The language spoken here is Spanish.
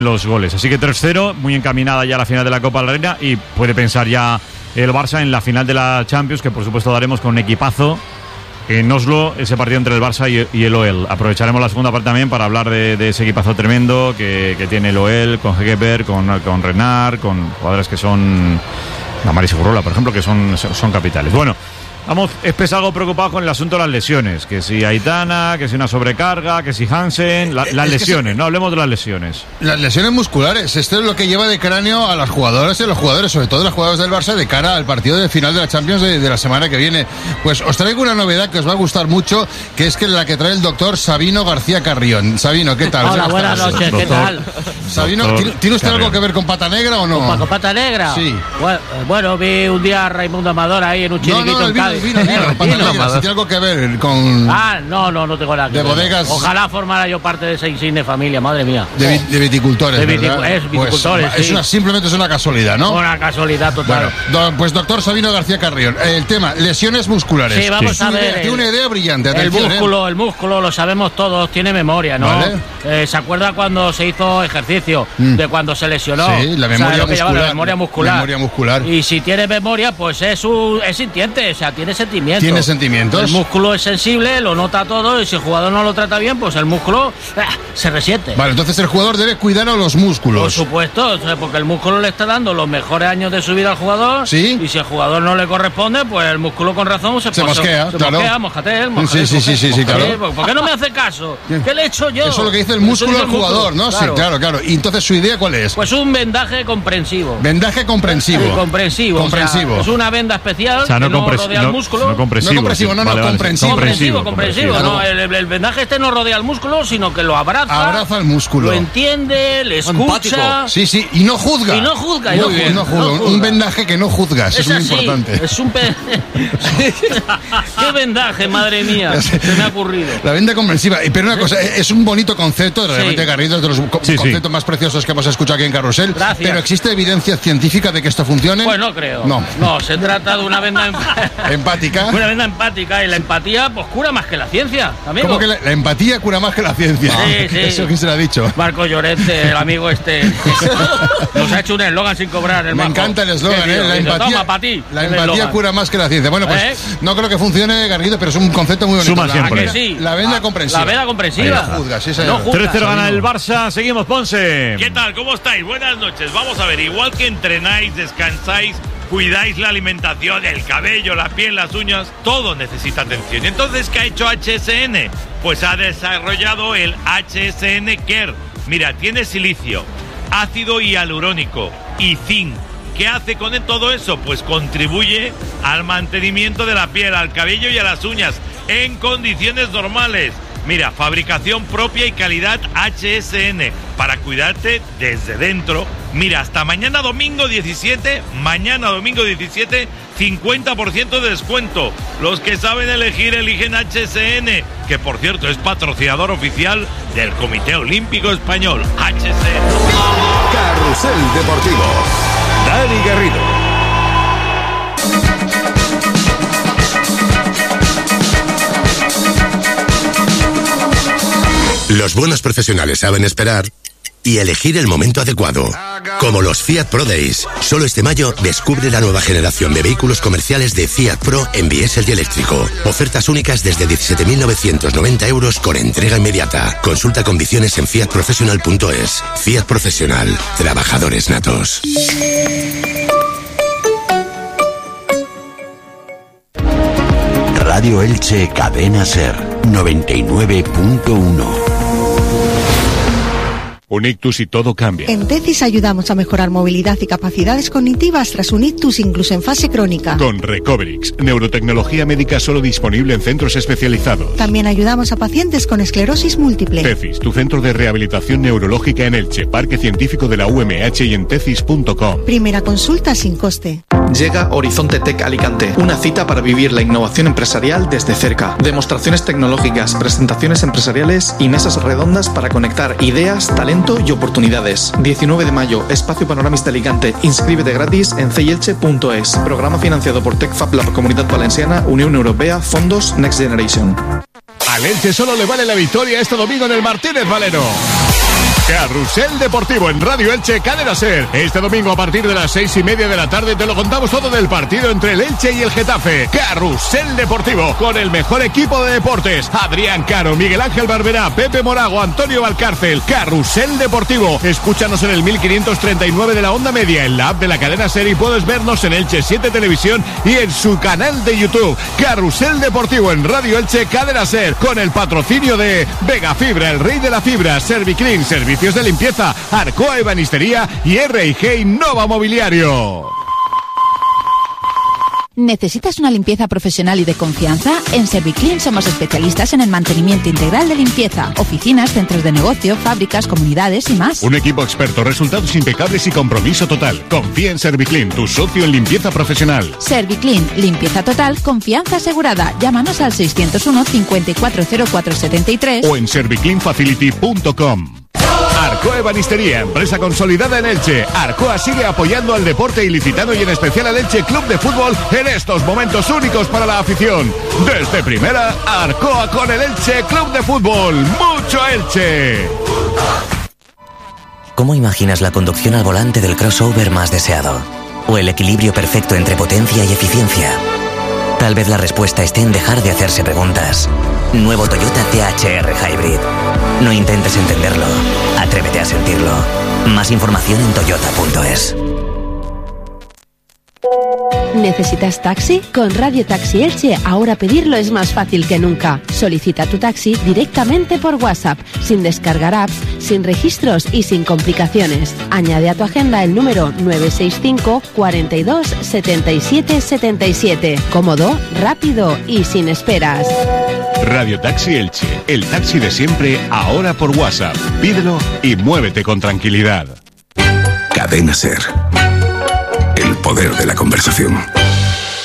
los goles. Así que 3-0, muy encaminada ya la final de la Copa de la Reina, y puede pensar ya el Barça en la final de la Champions, que por supuesto daremos con un equipazo en Oslo, ese partido entre el Barça y el OEL. Aprovecharemos la segunda parte también para hablar de ese equipazo tremendo que tiene el OEL, con Hegerberg, con Renard, con jugadores que son Amari Segurola, por ejemplo, que son capitales. Bueno, vamos, es algo preocupado con el asunto de las lesiones, que si Aitana, que si una sobrecarga, que si Hansen, las lesiones, no hablemos de las lesiones. Las lesiones musculares, esto es lo que lleva de cráneo a las jugadoras y a los jugadores, sobre todo las jugadoras del Barça, de cara al partido de final de la Champions de la semana que viene. Pues os traigo una novedad que os va a gustar mucho, que es que la que trae el doctor Sabino García Carrión. Sabino, ¿qué tal? Hola, buenas noches, ¿qué tal? Sabino, ¿tiene usted algo que ver con Pata Negra o no? ¿Con Pata Negra? Sí. Bueno, vi un día a Raimundo Amador ahí en un chiriquito en Cádiz. Vino, Pata Negra, si tiene algo que ver con... No tengo nada que ver. De bodegas... Ojalá formara yo parte de esa insigne familia, madre mía. De viticultores, ¿verdad? Viticultores, pues, sí. Simplemente es una casualidad, ¿no? Una casualidad total. Bueno, pues doctor Sabino García Carrión, el tema, lesiones musculares. Sí, vamos a ver. Tiene una idea brillante, atención. El músculo, lo sabemos todos, tiene memoria, ¿no? Vale. ¿Se acuerda cuando se hizo ejercicio? De cuando se lesionó. Sí, la memoria muscular. La memoria muscular. Y si tiene memoria, pues es sintiente, o sea, tiene sentimientos. Tiene sentimientos. El músculo es sensible, lo nota todo, y si el jugador no lo trata bien, pues el músculo se resiente. Vale, entonces el jugador debe cuidar a los músculos. Por supuesto, porque el músculo le está dando los mejores años de su vida al jugador. Sí. Y si el jugador no le corresponde, pues el músculo con razón se mosquea, claro. Mosquea, Sí, claro. ¿Por qué no me hace caso? ¿Qué le he hecho yo? Eso es lo que dice el músculo al jugador, ¿no? Claro. Sí, claro. ¿Y entonces su idea cuál es? Pues un vendaje comprensivo. Vendaje comprensivo. Sí, comprensivo. Comprensivo. O sea, es una venda especial, o sea, que no rodea el músculo. No comprensivo, comprensivo. No, el vendaje no rodea el músculo, sino que lo abraza. Abraza el músculo. Lo entiende, le escucha. Empático. Sí, y no juzga. Muy bien, no juzga. Un vendaje que no juzgas, es muy importante. Es un ¿Qué vendaje, madre mía? Se me ha ocurrido. La venda comprensiva. Pero una cosa, es un bonito concepto, realmente, Garrido, es de los conceptos más preciosos que hemos escuchado aquí en Carrusel. Gracias. Pero ¿existe evidencia científica de que esto funcione? Pues no creo. No, se trata de una venda empática. Una venda empática, y la empatía pues cura más que la ciencia, amigo. ¿Cómo que la empatía cura más que la ciencia? Sí. ¿Eso quién se lo ha dicho? Marco Llorente, el amigo nos ha hecho un eslogan sin cobrar. Me encanta el eslogan, la empatía. Toma, para ti. La empatía cura más que la ciencia. Bueno, pues no creo que funcione, Garrido, pero es un concepto muy bonito. Suma siempre. La venda comprensiva. La venda comprensiva. No juzga, sí, señor. 3-0 gana el Barça. Seguimos, Ponce. ¿Qué tal? ¿Cómo estáis? Buenas noches. Vamos a ver, igual que entrenáis, descansáis, cuidáis la alimentación, el cabello, la piel, las uñas, todo necesita atención. Entonces, ¿qué ha hecho HSN? Pues ha desarrollado el HSN Care. Mira, tiene silicio, ácido hialurónico y zinc. ¿Qué hace con todo eso? Pues contribuye al mantenimiento de la piel, al cabello y a las uñas en condiciones normales. Mira, fabricación propia y calidad HSN para cuidarte desde dentro. Mira, hasta mañana domingo 17, 50% de descuento. Los que saben elegir, eligen HSN, que por cierto es patrocinador oficial del Comité Olímpico Español. HSN. Carrusel Deportivo. Dani Garrido. Los buenos profesionales saben esperar y elegir el momento adecuado. Como los Fiat Pro Days. Solo este mayo descubre la nueva generación de vehículos comerciales de Fiat Pro en diésel y eléctrico. Ofertas únicas desde 17.990 euros con entrega inmediata. Consulta condiciones en fiatprofessional.es. Fiat Profesional. Trabajadores natos. Radio Elche Cadena Ser 99.1. Un ictus y todo cambia. En TECIS ayudamos a mejorar movilidad y capacidades cognitivas tras un ictus incluso en fase crónica. Con Recoverix, neurotecnología médica solo disponible en centros especializados. También ayudamos a pacientes con esclerosis múltiple. TECIS, tu centro de rehabilitación neurológica en Elche, Parque Científico de la UMH y en tecis.com. Primera consulta sin coste. Llega Horizonte Tech Alicante, una cita para vivir la innovación empresarial desde cerca. Demostraciones tecnológicas, presentaciones empresariales y mesas redondas para conectar ideas, talento y oportunidades. 19 de mayo, Espacio Panoramis de Alicante. Inscríbete gratis en ceyelche.es. Programa financiado por TechFab, la Comunidad Valenciana, Unión Europea, Fondos Next Generation. Al Elche solo le vale la victoria este domingo en el Martínez Valero. Carrusel Deportivo en Radio Elche, Cadena SER. Este domingo a partir de las 6:30 de la tarde te lo contamos todo del partido entre el Elche y el Getafe. Carrusel Deportivo, con el mejor equipo de deportes. Adrián Caro, Miguel Ángel Barberá, Pepe Morago, Antonio Valcárcel. Carrusel Deportivo. Escúchanos en el 1539 de la onda media, en la app de la Cadena SER, y puedes vernos en Elche 7 Televisión y en su canal de YouTube. Carrusel Deportivo en Radio Elche, Cadena SER, con el patrocinio de Vega Fibra, el rey de la fibra, Serviclean, servicios de limpieza, Arcoa Ebanistería y R&G Innova Mobiliario. ¿Necesitas una limpieza profesional y de confianza? En Serviclean somos especialistas en el mantenimiento integral de limpieza, oficinas, centros de negocio, fábricas, comunidades y más. Un equipo experto, resultados impecables y compromiso total. Confía en Serviclean, tu socio en limpieza profesional. Serviclean, limpieza total, confianza asegurada. Llámanos al 601 540473 o en servicleanfacility.com. Arcoa Ebanistería, empresa consolidada en Elche. Arcoa sigue apoyando al deporte ilicitano y en especial al Elche Club de Fútbol en estos momentos únicos para la afición. Desde primera, Arcoa con el Elche Club de Fútbol. ¡Mucho Elche! ¿Cómo imaginas la conducción al volante del crossover más deseado? ¿O el equilibrio perfecto entre potencia y eficiencia? Tal vez la respuesta esté en dejar de hacerse preguntas. Nuevo Toyota THR Hybrid. No intentes entenderlo, atrévete a sentirlo. Más información en toyota.es. ¿Necesitas taxi? Con Radio Taxi Elche ahora pedirlo es más fácil que nunca. Solicita tu taxi directamente por WhatsApp, sin descargar apps, sin registros y sin complicaciones. Añade a tu agenda el número 965 42 77 77. Cómodo, rápido y sin esperas. Radio Taxi Elche, el taxi de siempre, ahora por WhatsApp. Pídelo y muévete con tranquilidad. Cadena SER. El poder de la conversación.